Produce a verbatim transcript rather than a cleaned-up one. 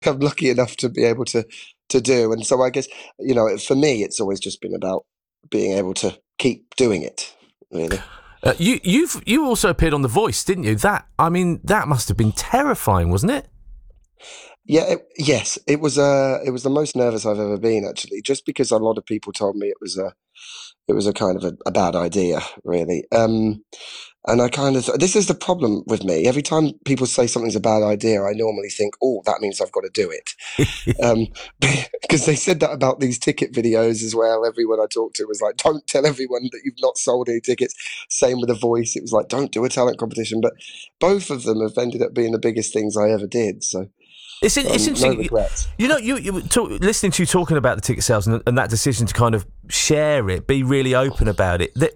I'm lucky enough to be able to to do. And so I guess, you know, for me, it's always just been about being able to keep doing it, really. Uh, you you've you also appeared on The Voice, didn't you? That I mean, that must have been terrifying, wasn't it? Yeah, it, yes, it was. Uh, it was the most nervous I've ever been, actually, just because a lot of people told me it was a, it was a kind of a, a bad idea, really. Um, and I kind of, this is the problem with me. Every time people say something's a bad idea, I normally think, oh, that means I've got to do it. Um, because they said that about these ticket videos as well. Everyone I talked to was like, don't tell everyone that you've not sold any tickets. Same with The Voice. It was like, don't do a talent competition. But both of them have ended up being the biggest things I ever did. So It's, in, it's um, no interesting. regrets. You know, you, you talk, listening to you talking about the ticket sales and, and that decision to kind of share it, be really open about it. That